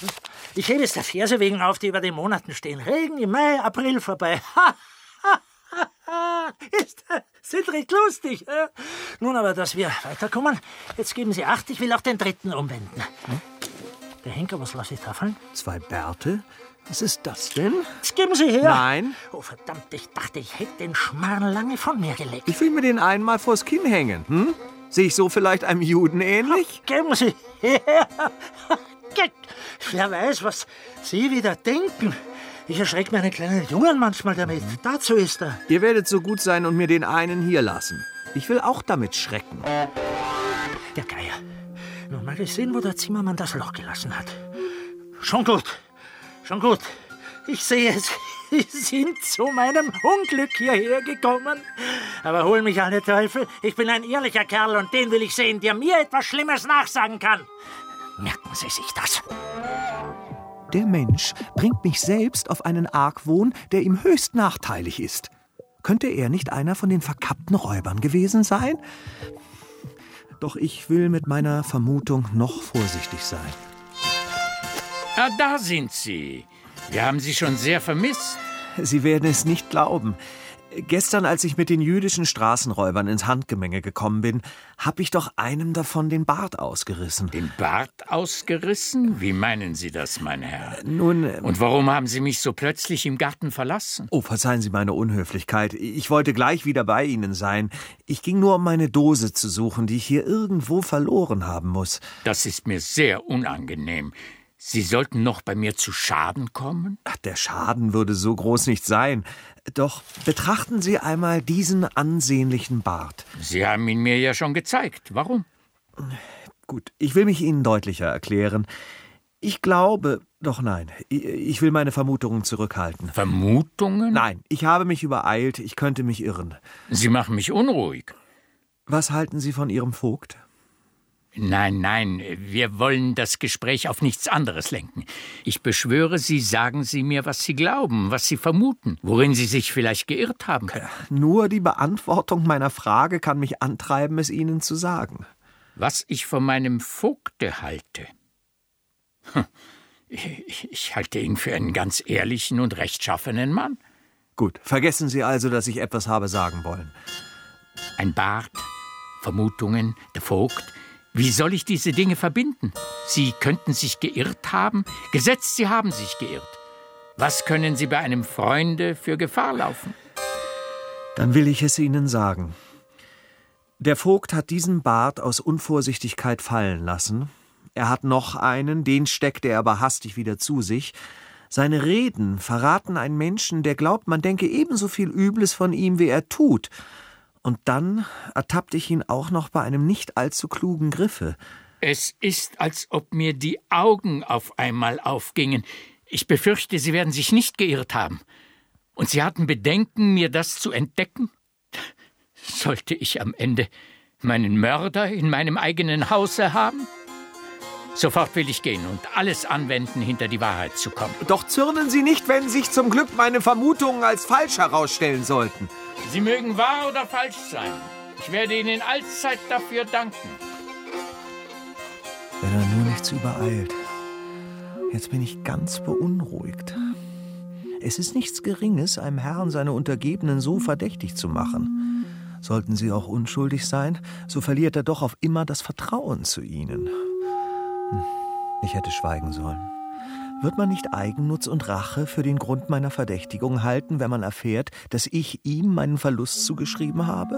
Ich hebe es der Verse wegen auf, die über den Monaten stehen. Regen im Mai, April vorbei. Sind recht lustig. Nun aber, dass wir weiterkommen. Jetzt geben Sie Acht, ich will auch den dritten umwenden. Der Henker, was lasse ich da fallen? 2 Bärte? Was ist das denn? Jetzt geben Sie her. Nein. Oh, verdammt, ich dachte, ich hätte den Schmarrn lange von mir gelegt. Ich will mir den einmal vors Kinn hängen. Hm? Sehe ich so vielleicht einem Juden ähnlich? Geben Sie her. Wer weiß, was Sie wieder denken. Ich erschrecke meine kleinen Jungen manchmal damit. Dazu ist er. Ihr werdet so gut sein und mir den einen hier lassen. Ich will auch damit schrecken. Der Geier. Nun mal sehen, wo der Zimmermann das Loch gelassen hat. Schon gut. Schon gut. Ich sehe es. Sie sind zu meinem Unglück hierher gekommen. Aber hol mich alle Teufel. Ich bin ein ehrlicher Kerl und den will ich sehen, der mir etwas Schlimmes nachsagen kann. Merken Sie sich das. Der Mensch bringt mich selbst auf einen Argwohn, der ihm höchst nachteilig ist. Könnte er nicht einer von den verkappten Räubern gewesen sein? Doch ich will mit meiner Vermutung noch vorsichtig sein. Ah, da sind Sie. Wir haben Sie schon sehr vermisst. Sie werden es nicht glauben. Gestern, als ich mit den jüdischen Straßenräubern ins Handgemenge gekommen bin, habe ich doch einem davon den Bart ausgerissen. Den Bart ausgerissen? Wie meinen Sie das, mein Herr? Nun... Und warum haben Sie mich so plötzlich im Garten verlassen? Oh, verzeihen Sie meine Unhöflichkeit. Ich wollte gleich wieder bei Ihnen sein. Ich ging nur, um meine Dose zu suchen, die ich hier irgendwo verloren haben muss. Das ist mir sehr unangenehm. Sie sollten noch bei mir zu Schaden kommen? Ach, der Schaden würde so groß nicht sein. Doch betrachten Sie einmal diesen ansehnlichen Bart. Sie haben ihn mir ja schon gezeigt. Warum? Gut, ich will mich Ihnen deutlicher erklären. Ich glaube, doch nein, ich will meine Vermutungen zurückhalten. Vermutungen? Nein, ich habe mich übereilt, ich könnte mich irren. Sie machen mich unruhig. Was halten Sie von Ihrem Vogt? Nein, wir wollen das Gespräch auf nichts anderes lenken. Ich beschwöre Sie, sagen Sie mir, was Sie glauben, was Sie vermuten, worin Sie sich vielleicht geirrt haben. Nur die Beantwortung meiner Frage kann mich antreiben, es Ihnen zu sagen. Was ich von meinem Vogte halte? Ich halte ihn für einen ganz ehrlichen und rechtschaffenen Mann. Gut, vergessen Sie also, dass ich etwas habe sagen wollen. Ein Bart, Vermutungen, der Vogt. Wie soll ich diese Dinge verbinden? Sie könnten sich geirrt haben, gesetzt, Sie haben sich geirrt. Was können Sie bei einem Freunde für Gefahr laufen? Dann will ich es Ihnen sagen. Der Vogt hat diesen Bart aus Unvorsichtigkeit fallen lassen. Er hat noch einen, den steckte er aber hastig wieder zu sich. Seine Reden verraten einen Menschen, der glaubt, man denke ebenso viel Übles von ihm, wie er tut. Und dann ertappte ich ihn auch noch bei einem nicht allzu klugen Griffe. Es ist, als ob mir die Augen auf einmal aufgingen. Ich befürchte, Sie werden sich nicht geirrt haben. Und Sie hatten Bedenken, mir das zu entdecken? Sollte ich am Ende meinen Mörder in meinem eigenen Hause haben? Sofort will ich gehen und alles anwenden, hinter die Wahrheit zu kommen. Doch zürnen Sie nicht, wenn sich zum Glück meine Vermutungen als falsch herausstellen sollten. Sie mögen wahr oder falsch sein. Ich werde Ihnen allzeit dafür danken. Wenn er nur nichts übereilt. Jetzt bin ich ganz beunruhigt. Es ist nichts Geringes, einem Herrn seine Untergebenen so verdächtig zu machen. Sollten sie auch unschuldig sein, so verliert er doch auf immer das Vertrauen zu ihnen. Ich hätte schweigen sollen. Wird man nicht Eigennutz und Rache für den Grund meiner Verdächtigung halten, wenn man erfährt, dass ich ihm meinen Verlust zugeschrieben habe?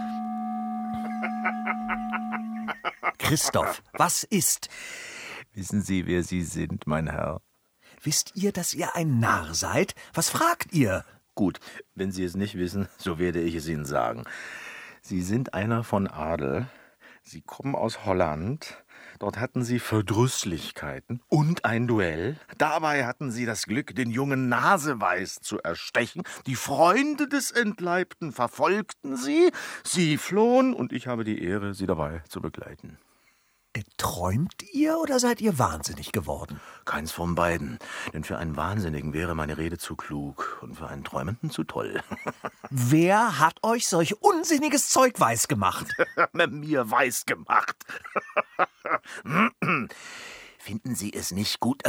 Christoph, was ist? Wissen Sie, wer Sie sind, mein Herr? Wisst ihr, dass ihr ein Narr seid? Was fragt ihr? Gut, wenn Sie es nicht wissen, so werde ich es Ihnen sagen. Sie sind einer von Adel. Sie kommen aus Holland. Dort hatten Sie Verdrüßlichkeiten und ein Duell. Dabei hatten Sie das Glück, den jungen Naseweiß zu erstechen. Die Freunde des Entleibten verfolgten Sie. Sie flohen und ich habe die Ehre, Sie dabei zu begleiten. Träumt ihr oder seid ihr wahnsinnig geworden? Keins von beiden. Denn für einen Wahnsinnigen wäre meine Rede zu klug und für einen Träumenden zu toll. Wer hat euch solch unsinniges Zeug weisgemacht? Mir weisgemacht. Finden Sie es nicht gut